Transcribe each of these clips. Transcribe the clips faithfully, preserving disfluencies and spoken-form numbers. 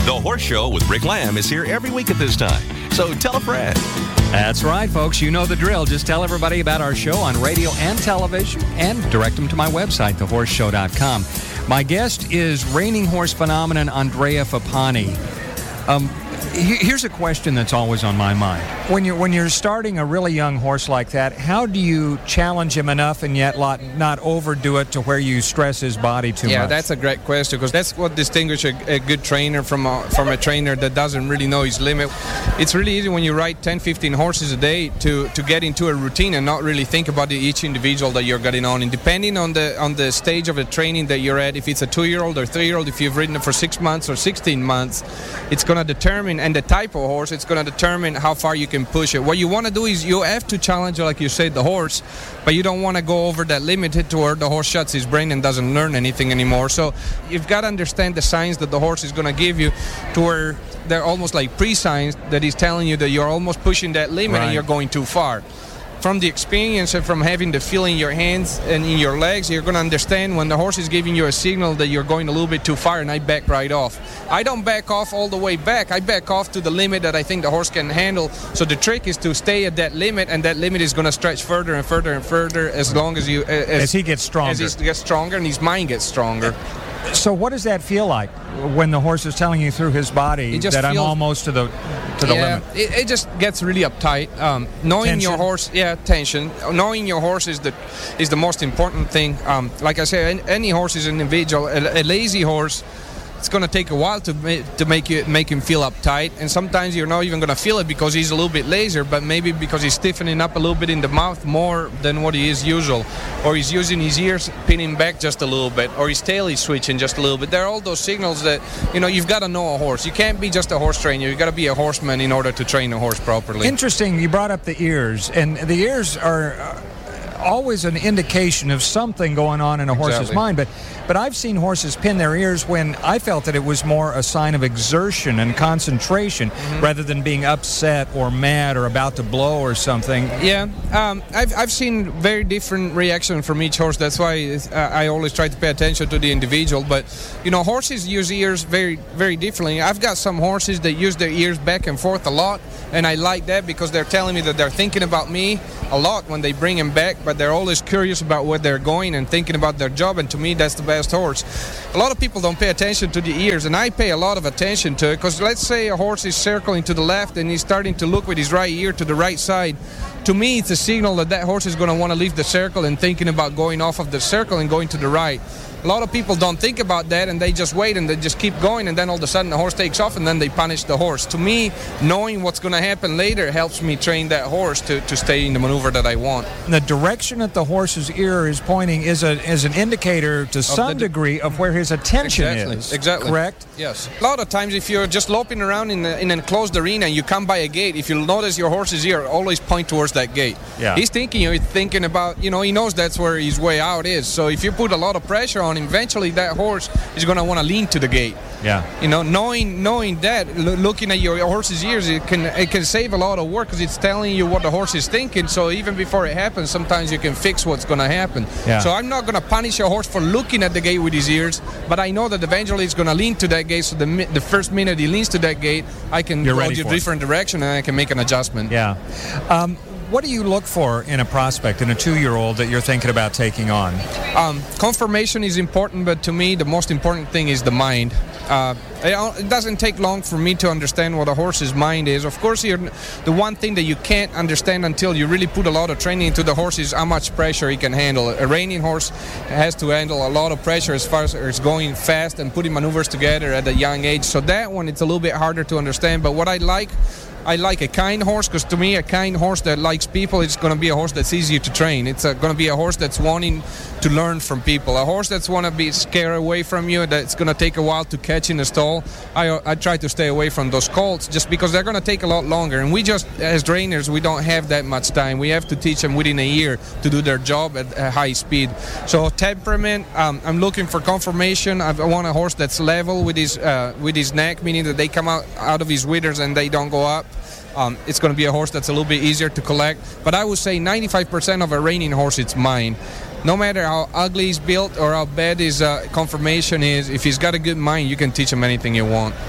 The Horse Show with Rick Lamb is here every week at this time. So tell a friend. That's right, folks. You know the drill. Just tell everybody about our show on radio and television and direct them to my website, the horse show dot com. My guest is reining horse phenomenon Andrea Fappani. Um, Here's a question that's always on my mind. When you're, when you're starting a really young horse like that, how do you challenge him enough and yet not overdo it to where you stress his body too yeah, much? Yeah, that's a great question, because that's what distinguishes a, a good trainer from a, from a trainer that doesn't really know his limit. It's really easy when you ride ten, fifteen horses a day to, to get into a routine and not really think about each individual that you're getting on. And depending on the on the stage of the training that you're at, if it's a two-year-old or three-year-old, if you've ridden it for six months or sixteen months, it's going to determine, and the type of horse, it's going to determine how far you can push it. What you want to do is you have to challenge, like you said, the horse, but you don't want to go over that limit to where the horse shuts his brain and doesn't learn anything anymore. So you've got to understand the signs that the horse is going to give you, to where they're almost like pre-signs that he's telling you that you're almost pushing that limit right. and you're going too far. From the experience and from having the feel in your hands and in your legs, you're going to understand when the horse is giving you a signal that you're going a little bit too far, and I back right off. I don't back off all the way back. I back off to the limit that I think the horse can handle. So the trick is to stay at that limit, and that limit is going to stretch further and further and further as long as you... As, as he gets stronger. As he gets stronger and his mind gets stronger. So what does that feel like when the horse is telling you through his body that feels, I'm almost to the to the yeah, limit? It, it just gets really uptight. Um, knowing tension. your horse, yeah, tension. Knowing your horse is the is the most important thing. Um, like I say, any horse is an individual. A, a lazy horse, it's going to take a while to make, to make you make him feel uptight, and sometimes you're not even going to feel it because he's a little bit lazier, but maybe because he's stiffening up a little bit in the mouth more than what he is usual, or he's using his ears pinning back just a little bit, or his tail is switching just a little bit. There are all those signals that, you know, you've got to know a horse. You can't be just a horse trainer. You've got to be a horseman in order to train a horse properly. Interesting. You brought up the ears, and the ears are Uh, always an indication of something going on in a horse's exactly. mind, but but I've seen horses pin their ears when I felt that it was more a sign of exertion and concentration mm-hmm. rather than being upset or mad or about to blow or something. Yeah, um, I've, I've seen very different reactions from each horse. That's why uh, I always try to pay attention to the individual. But, you know, horses use ears very, very differently. I've got some horses that use their ears back and forth a lot, and I like that because they're telling me that they're thinking about me a lot when they bring them back, but they're always curious about where they're going and thinking about their job, and to me that's the best horse. A lot of people don't pay attention to the ears, and I pay a lot of attention to it, because let's say a horse is circling to the left and he's starting to look with his right ear to the right side. To me, it's a signal that that horse is going to want to leave the circle and thinking about going off of the circle and going to the right. A lot of people don't think about that, and they just wait and they just keep going, and then all of a sudden the horse takes off and then they punish the horse. To me, knowing what's going to happen later helps me train that horse to, to stay in the maneuver that I want. The direction that the horse's ear is pointing is a is an indicator to some the, degree of where his attention exactly, is. Exactly. Correct? Yes. A lot of times if you're just loping around in, a, in an enclosed arena and you come by a gate, if you notice your horse's ear always point towards that gate. Yeah. He's thinking, you're thinking about, you know, he knows that's where his way out is. So if you put a lot of pressure on him, eventually that horse is going to want to lean to the gate. Yeah. You know, knowing knowing that, l- looking at your horse's ears, it can it can save a lot of work, because it's telling you what the horse is thinking. So even before it happens, sometimes you can fix what's going to happen. Yeah. So I'm not going to punish a horse for looking at the gate with his ears, but I know that eventually it's going to lean to that gate. So the mi- the first minute he leans to that gate, I can You're go ready to a for different direction and I can make an adjustment. Yeah. Um, what do you look for in a prospect, in a two-year-old that you're thinking about taking on? Um, conformation is important, but to me the most important thing is the mind. Uh, it doesn't take long for me to understand what a horse's mind is. Of course, you're, the one thing that you can't understand until you really put a lot of training into the horse is how much pressure he can handle. A reining horse has to handle a lot of pressure as far as it's going fast and putting maneuvers together at a young age. So that one, it's a little bit harder to understand. But what I like, I like a kind horse, because to me a kind horse that likes people, it's going to be a horse that's easier to train. It's going to be a horse that's wanting to learn from people. A horse that's want to be scared away from you, that's going to take a while to catch in the stall. I, I try to stay away from those colts just because they're going to take a lot longer. And we just, as trainers, we don't have that much time. We have to teach them within a year to do their job at a high speed. So temperament, um, I'm looking for conformation. I want a horse that's level with his uh, with his neck, meaning that they come out, out of his withers and they don't go up. Um, it's going to be a horse that's a little bit easier to collect. But I would say ninety-five percent of a reining horse, it's mine. No matter how ugly he's built or how bad his uh, conformation is, if he's got a good mind, you can teach him anything you want.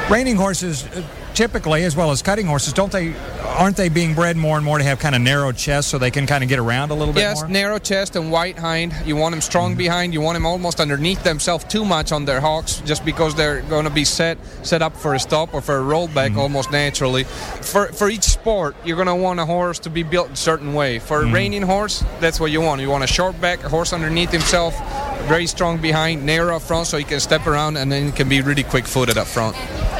Reining horses, uh, typically, as well as cutting horses, don't they? Aren't they being bred more and more to have kind of narrow chests so they can kind of get around a little bit yes, more? Yes, narrow chest and wide hind. You want them strong mm-hmm. behind. You want them almost underneath themselves too much on their hocks, just because they're going to be set set up for a stop or for a rollback mm-hmm. almost naturally. For for each sport, you're going to want a horse to be built a certain way. For a mm-hmm. reining horse, that's what you want. You want a short back, a horse underneath himself, very strong behind, narrow up front so he can step around, and then he can be really quick-footed up front.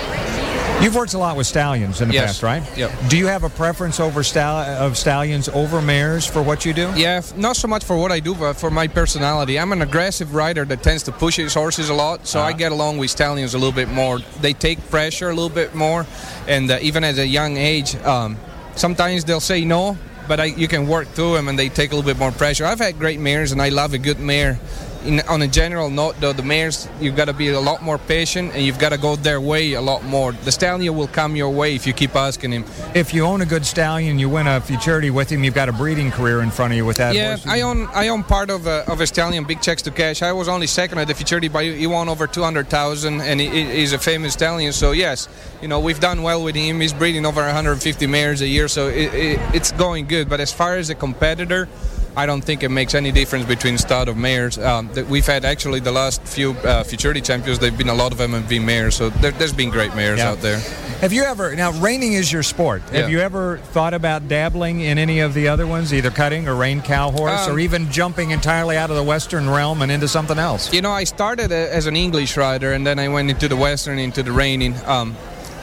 You've worked a lot with stallions in the yes. past, right? Yep. Do you have a preference over stall- of stallions over mares for what you do? Yeah, not so much for what I do, but for my personality. I'm an aggressive rider that tends to push his horses a lot, so uh-huh. I get along with stallions a little bit more. They take pressure a little bit more, and uh, even at a young age, um, sometimes they'll say no, but I, you can work through them and they take a little bit more pressure. I've had great mares, and I love a good mare. In, on a general note, though, the mares, you've got to be a lot more patient, and you've got to go their way a lot more. The stallion will come your way if you keep asking him. If you own a good stallion, you win a futurity with him, you've got a breeding career in front of you with that yeah, horse. I own I own part of a, of a stallion, Big Checks to Cash. I was only second at the futurity, but he won over two hundred thousand, and he, he's a famous stallion. So, yes, you know, we've done well with him. He's breeding over one hundred fifty mares a year, so it, it, it's going good. But as far as a competitor, I don't think it makes any difference between stud of mares. Um, that we've had actually the last few uh, futurity champions. They've been a lot of M M V mares, so there, there's been great mares yeah. out there. Have you ever now reining is your sport? Yeah. Have you ever thought about dabbling in any of the other ones, either cutting or rein cow horse, um, or even jumping entirely out of the Western realm and into something else? You know, I started a, as an English rider, and then I went into the Western, into the reining. Um,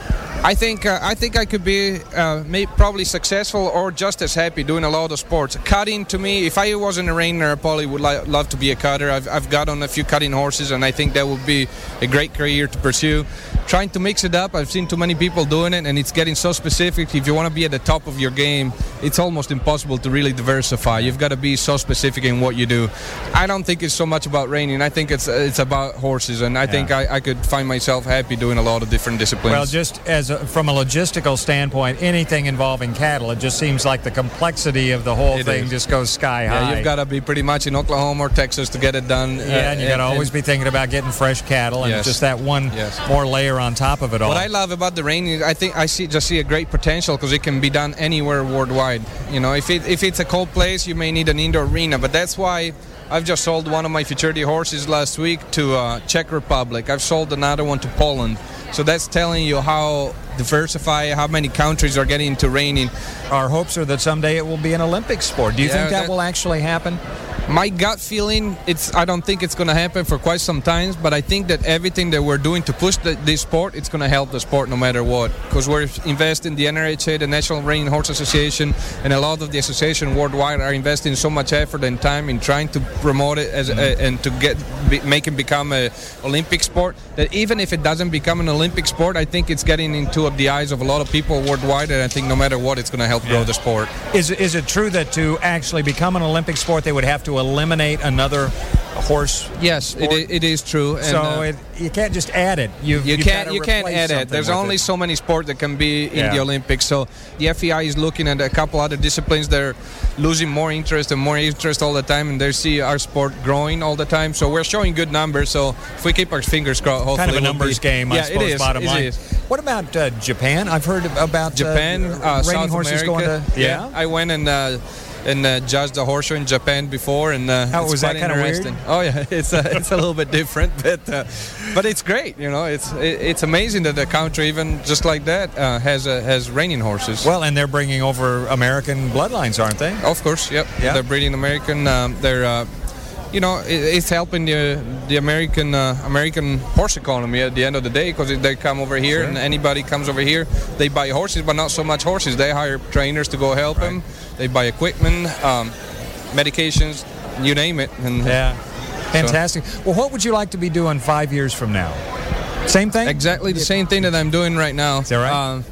I think uh, I think I could be uh, may, probably successful or just as happy doing a lot of sports. Cutting, to me, if I wasn't a reiner, I probably would li- love to be a cutter. I've, I've got on a few cutting horses, and I think that would be a great career to pursue. Trying to mix it up, I've seen too many people doing it, and it's getting so specific. If you want to be at the top of your game, it's almost impossible to really diversify. You've got to be so specific in what you do. I don't think it's so much about reining. I think it's it's about horses, and I yeah. think I, I could find myself happy doing a lot of different disciplines. Well, just as a, from a logistical standpoint, anything involving cattle, it just seems like the complexity of the whole it thing is. just goes sky high. Yeah, you've got to be pretty much in Oklahoma or Texas to get it done. Yeah, uh, and you got to always be thinking about getting fresh cattle, and yes. it's just that one yes. more layer on top of it all. What I love about the reining, I think I see just see a great potential because it can be done anywhere worldwide. You know, if it if it's a cold place, you may need an indoor arena, but that's why I've just sold one of my futurity horses last week to uh, Czech Republic. I've sold another one to Poland. So that's telling you how diversified, how many countries are getting into reining. Our hopes are that someday it will be an Olympic sport. Do you yeah, think that, that will actually happen? My gut feeling, it's I don't think it's going to happen for quite some time, but I think that everything that we're doing to push the, this sport, it's going to help the sport no matter what. Because we're investing in the N R H A, the National Reining Horse Association, and a lot of the association worldwide are investing so much effort and time in trying to promote it as mm-hmm. a, and to get be, make it become an Olympic sport. That even if it doesn't become an Olympic sport, I think it's getting into the eyes of a lot of people worldwide, and I think no matter what, it's going to help yeah. grow the sport. Is is it true that to actually become an Olympic sport, they would have to eliminate another horse? Yes, it, it is true. And, so uh, it, you can't just add it. You've, you you've can't you can't add it. There's only it. so many sports that can be in yeah. the Olympics. So the F E I is looking at a couple other disciplines. They're losing more interest and more interest all the time, and they see our sport growing all the time. So we're showing good numbers. So if we keep our fingers crossed, hopefully kind of a we'll numbers be, game. I yeah, suppose. It is. Bottom it line. Is. What about uh, Japan? I've heard about Japan, uh, uh, reining South horses America. going to. Yeah, yeah. I went and. Uh, and uh, judged the horse show in Japan before, and uh, How, it's was quite that kind of interesting. weird? Oh yeah, it's uh, it's a little bit different, but uh, but it's great. You know, it's it, it's amazing that a country even just like that uh, has uh, has reining horses. Well, and they're bringing over American bloodlines, aren't they? Of course, yep. Yeah. They're breeding American. Um, they're uh, you know, it, it's helping the the American uh, American horse economy at the end of the day, because they come over here, sure. and anybody comes over here, they buy horses, but not so much horses. They hire trainers to go help right. them. They buy equipment, um, medications, you name it. And yeah, fantastic. So. Well, what would you like to be doing five years from now? Same thing? Exactly the same thing that I'm doing right now. Is that right? Uh,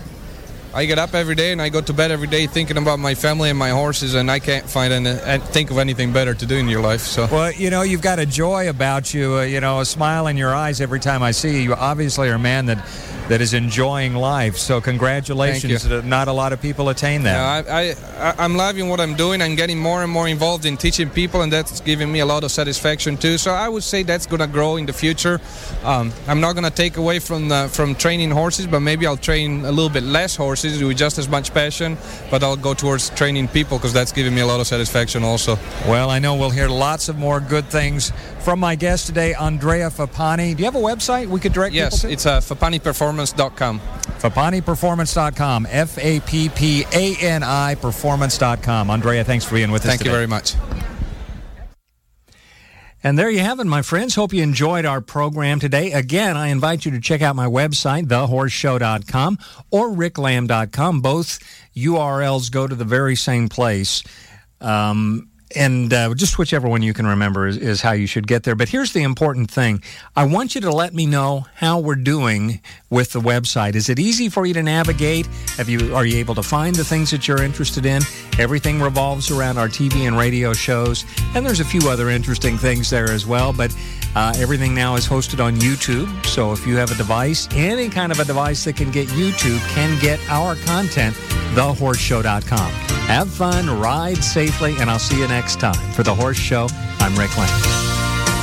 I get up every day and I go to bed every day thinking about my family and my horses, and I can't find any, think of anything better to do in your life. So, well, you know, you've got a joy about you, uh, you know, a smile in your eyes every time I see you. You obviously are a man that that is enjoying life. So congratulations. Not a lot of people attain that. Yeah, I, I, I'm loving what I'm doing. I'm getting more and more involved in teaching people, and that's giving me a lot of satisfaction too. So I would say that's going to grow in the future. Um, I'm not going to take away from the, from training horses, but maybe I'll train a little bit less horses with just as much passion, but I'll go towards training people because that's giving me a lot of satisfaction also. Well, I know we'll hear lots of more good things from my guest today, Andrea Fappani. Do you have a website we could direct yes, people to? Yes, it's uh, fappani performance dot com. fappani performance dot com. F A P P A N I performance dot com. Andrea, thanks for being with us Thank today. you very much. And there you have it, my friends. Hope you enjoyed our program today. Again, I invite you to check out my website, the horse show dot com or rick lamb dot com. Both U R Ls go to the very same place. Um, and uh, just whichever one you can remember is, is how you should get there. But here's the important thing. I want you to let me know how we're doing with the website. Is it easy for you to navigate? Have you Are you able to find the things that you're interested in? Everything revolves around our T V and radio shows, and there's a few other interesting things there as well. But uh, everything now is hosted on YouTube, so if you have a device, any kind of a device that can get YouTube can get our content, the horse show dot com. Have fun, ride safely, and I'll see you next time. For The Horse Show, I'm Rick Lamb.